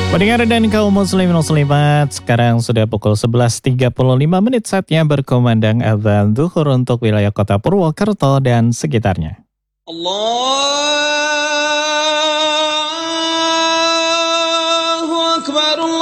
Pendengar dan kaum muslimin muslimat, sekarang sudah pukul 11.35 menit saatnya berkumandang azan zuhur untuk wilayah kota Purwokerto dan sekitarnya. Allahu Akbar.